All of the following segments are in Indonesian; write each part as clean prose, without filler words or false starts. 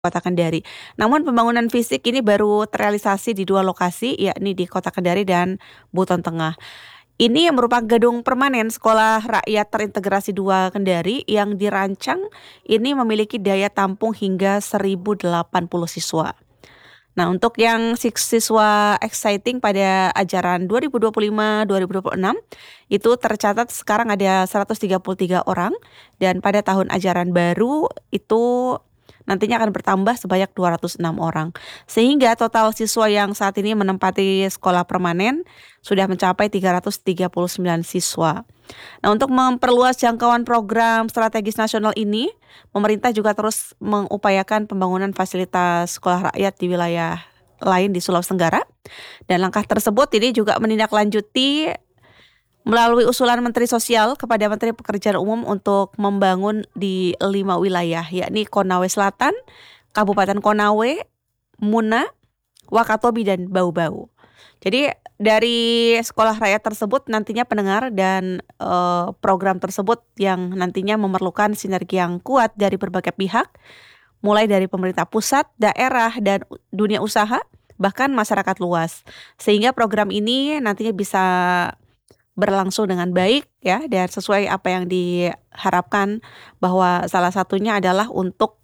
Kota Kendari. Namun pembangunan fisik ini baru terrealisasi di 2 lokasi, yakni di Kota Kendari dan Buton Tengah. Ini yang merupakan gedung permanen Sekolah Rakyat Terintegrasi 2 Kendari yang dirancang ini memiliki daya tampung hingga 1.080 siswa. Nah, untuk yang siswa exciting pada ajaran 2025-2026 itu tercatat sekarang ada 133 orang dan pada tahun ajaran baru itu nantinya akan bertambah sebanyak 206 orang. Sehingga total siswa yang saat ini menempati sekolah permanen sudah mencapai 339 siswa. Nah, untuk memperluas jangkauan program strategis nasional ini, pemerintah juga terus mengupayakan pembangunan fasilitas sekolah rakyat di wilayah lain di Sulawesi Tenggara. Dan langkah tersebut ini juga menindaklanjuti melalui usulan Menteri Sosial kepada Menteri Pekerjaan Umum untuk membangun di 5 wilayah, yakni Konawe Selatan, Kabupaten Konawe, Muna, Wakatobi, dan Bau-Bau. Jadi dari sekolah rakyat tersebut nantinya pendengar dan program tersebut yang nantinya memerlukan sinergi yang kuat dari berbagai pihak, mulai dari pemerintah pusat, daerah, dan dunia usaha, bahkan masyarakat luas. Sehingga program ini nantinya bisa berlangsung dengan baik ya, dan sesuai apa yang diharapkan, bahwa salah satunya adalah untuk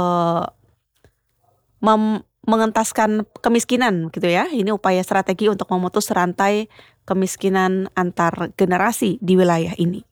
mengentaskan kemiskinan gitu ya. Ini upaya strategi untuk memutus rantai kemiskinan antar generasi di wilayah ini.